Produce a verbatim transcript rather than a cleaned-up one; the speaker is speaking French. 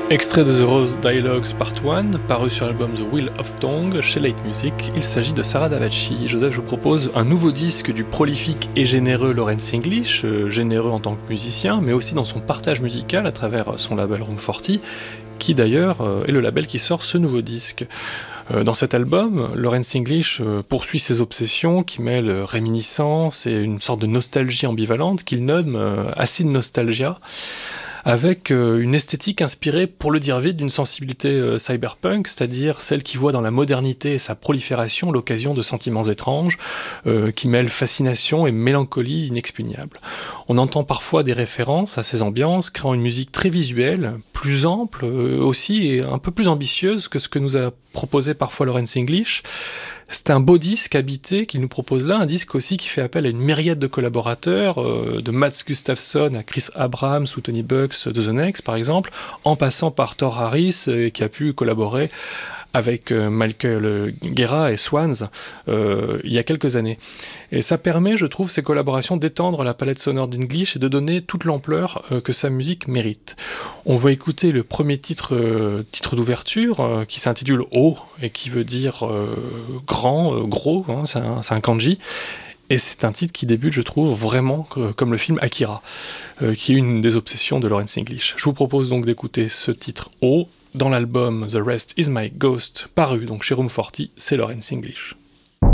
Extrait de The Rose Dialogues Part un, paru sur l'album The Wheel of Tongue chez Late Music, il s'agit de Sarah Davachi. Joseph, je vous propose un nouveau disque du prolifique et généreux Laurence English, euh, généreux en tant que musicien, mais aussi dans son partage musical à travers son label Room quarante, qui d'ailleurs euh, est le label qui sort ce nouveau disque. Euh, dans cet album, Laurence English euh, poursuit ses obsessions qui mêlent réminiscence et une sorte de nostalgie ambivalente qu'il nomme euh, acid nostalgia, avec euh, une esthétique inspirée, pour le dire vite, d'une sensibilité euh, cyberpunk, c'est-à-dire celle qui voit dans la modernité et sa prolifération l'occasion de sentiments étranges, euh, qui mêlent fascination et mélancolie inexpugnable. On entend parfois des références à ces ambiances, créant une musique très visuelle, plus ample euh, aussi, et un peu plus ambitieuse que ce que nous a proposé parfois Laurence English. C'est un beau disque habité qu'il nous propose là, un disque aussi qui fait appel à une myriade de collaborateurs, euh, de Mats Gustafsson à Chris Abrams ou Tony Bucks de The Next par exemple, en passant par Thor Harris euh, qui a pu collaborer avec euh, Michael Guerra et Swans euh, il y a quelques années. Et ça permet, je trouve, ces collaborations d'étendre la palette sonore d'English et de donner toute l'ampleur euh, que sa musique mérite. On va écouter le premier titre, euh, titre d'ouverture euh, qui s'intitule O et qui veut dire euh, grand, euh, gros, hein, c'est, un, c'est un kanji. Et c'est un titre qui débute, je trouve, vraiment euh, comme le film Akira, euh, qui est une des obsessions de Laurence English. Je vous propose donc d'écouter ce titre O dans l'album The Rest Is My Ghost, paru donc chez Room quarante, c'est Laurence English.